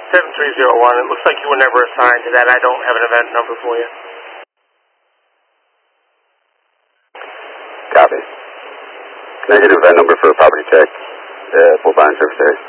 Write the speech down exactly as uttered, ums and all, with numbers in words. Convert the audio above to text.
seven three zero one. It looks like you were never assigned to that. I don't have an event number for you. Copy. Can I get an event number for a property check? Uh, full bond service area.